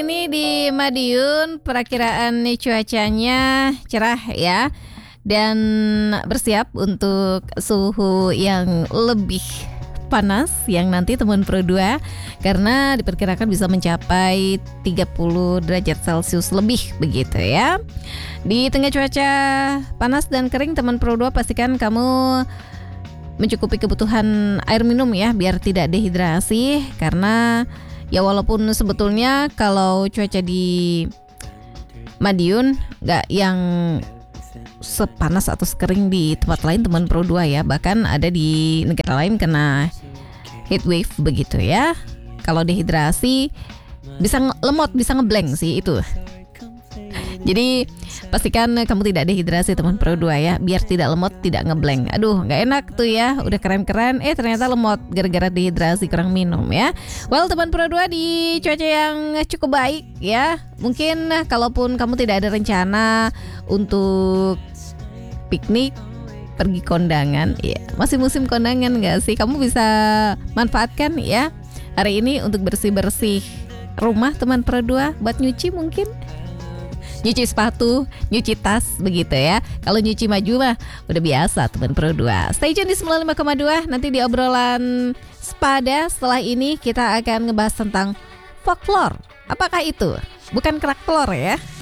Ini di Madiun perakiraan nih cuacanya cerah ya, dan bersiap untuk suhu yang lebih panas yang nanti teman Pro 2 karena diperkirakan bisa mencapai 30 derajat Celcius lebih begitu ya. Di tengah cuaca panas dan kering teman Pro 2 pastikan kamu mencukupi kebutuhan air minum ya biar tidak dehidrasi, karena ya walaupun sebetulnya kalau cuaca di Madiun nggak yang sepanas atau sekering di tempat lain teman Pro 2 ya, bahkan ada di negara lain kena heat wave begitu ya. Kalau dehidrasi bisa lemot, bisa ngeblank sih itu. Jadi pastikan kamu tidak dehidrasi teman Pro 2 ya, biar tidak lemot, tidak ngeblank. Aduh, nggak enak tuh ya, udah keren-keren, ternyata lemot gara-gara dehidrasi kurang minum ya. Well, teman Pro 2 di cuaca yang cukup baik ya. Mungkin kalaupun kamu tidak ada rencana untuk piknik, pergi kondangan, ya masih musim kondangan nggak sih? Kamu bisa manfaatkan ya hari ini untuk bersih-bersih rumah teman Pro 2, buat nyuci mungkin. Nyuci sepatu, nyuci tas begitu ya. Kalau nyuci maju mah udah biasa teman Pro 2. Stay tune di 95,2. Nanti di obrolan sepada setelah ini kita akan ngebahas tentang folklore. Apakah itu? Bukan kerak telur ya.